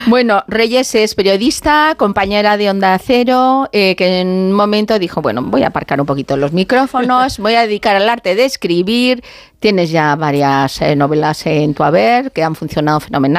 Bueno, Reyes es periodista, compañera de Onda Cero, que en un momento dijo, bueno, voy a aparcar un poquito los micrófonos, voy a dedicar al arte de escribir. Tienes ya varias novelas en tu haber que han funcionado fenomenal.